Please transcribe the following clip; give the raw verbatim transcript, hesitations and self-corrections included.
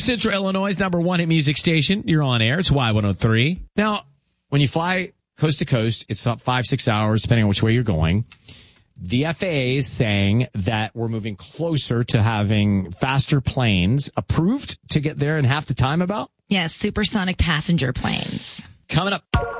Central Illinois' number one hit music station. You're on air. It's Y one oh three. Now, when you fly coast to coast, it's about five, six hours, depending on which way you're going. The F A A is saying that we're moving closer to having faster planes approved to get there in half the time about. Yes, supersonic passenger planes. Coming up.